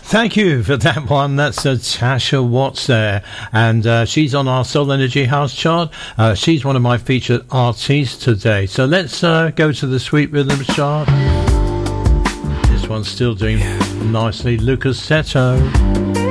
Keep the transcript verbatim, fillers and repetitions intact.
Thank you for that one. That's uh, Tasha Watts there, and uh, she's on our Soul Energy House chart. Uh, she's one of my featured artists today. So let's uh, go to the Sweet Rhythms chart. This one's still doing nicely. Lucas Seto.